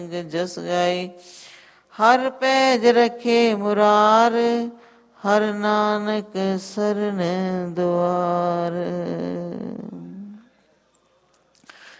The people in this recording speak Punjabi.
ਜਸ ਗਾਏ। ਹਰ ਪੈਜ ਰਖੇ ਮੁਰਾਰ, ਹਰ ਨਾਨਕ ਸਰਨ ਦੁਆਰ।